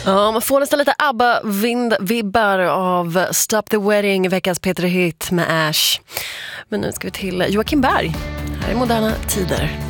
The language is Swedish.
Ja, man får nästan lite ABBA-vibbar av Stop the Wedding, veckans Peter Hit med Ash. Men nu ska vi till Joakim Berg. Här är Moderna tider.